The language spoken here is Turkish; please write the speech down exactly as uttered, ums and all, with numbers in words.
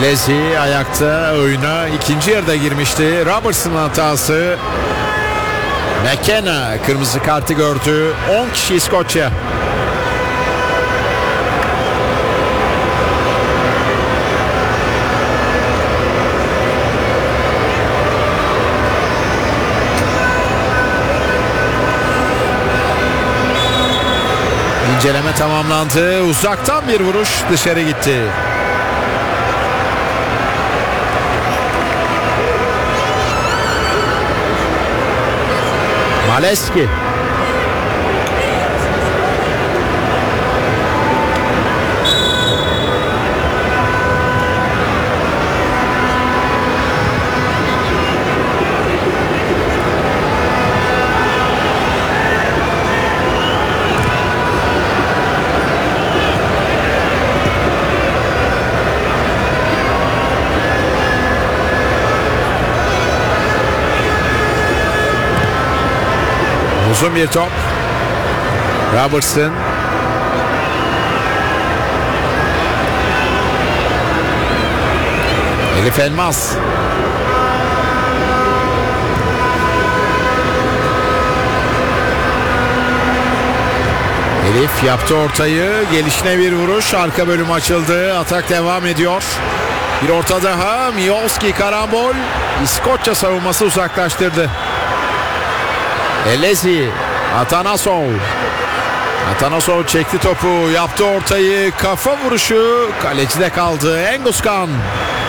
Elezi ayakta oyuna ikinci yarıda girmişti. Robertson'ın hatası. McKenna kırmızı kartı gördü. on kişi İskoçya. İnceleme tamamlandı. Uzaktan bir vuruş dışarı gitti. Maleski. Uzun bir top. Robertson. Elif Elmas. Elif yaptı ortayı. Gelişine bir vuruş. Arka bölüm açıldı. Atak devam ediyor. Bir orta daha. Miowski karambol. İskoçya savunması uzaklaştırdı. Elezi. Atanasov. Atanasov çekti topu. Yaptı ortayı. Kafa vuruşu. Kalecide kaldı. Enguskan.